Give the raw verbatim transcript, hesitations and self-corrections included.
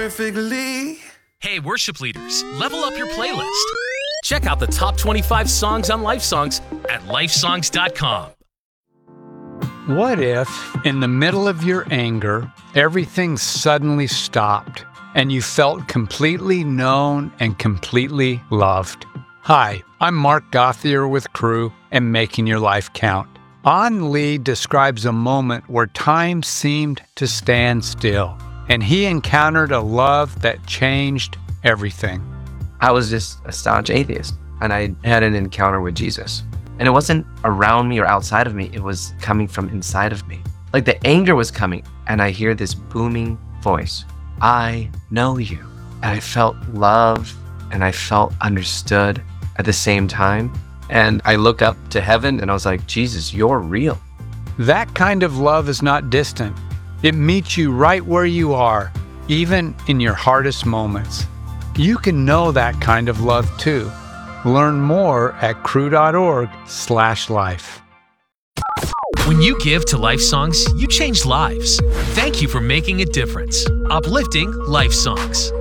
perfectly. Hey, worship leaders, level up your playlist. Check out the top twenty-five songs on LifeSongs at lifesongs dot com. What if, in the middle of your anger, everything suddenly stopped and you felt completely known and completely loved? Hi, I'm Mark Gauthier with Crew and Making Your Life Count. An Lee describes a moment where time seemed to stand still, and he encountered a love that changed everything. I was just a staunch atheist, and I had an encounter with Jesus. And it wasn't around me or outside of me, it was coming from inside of me. Like the anger was coming, and I hear this booming voice, I know you. And I felt love, and I felt understood at the same time. And I look up to heaven, and I was like, Jesus, you're real. That kind of love is not distant. It meets you right where you are, even in your hardest moments. You can know that kind of love too. Learn more at crew.org slash life. When you give to LifeSongs, you change lives. Thank you for making a difference. Uplifting LifeSongs.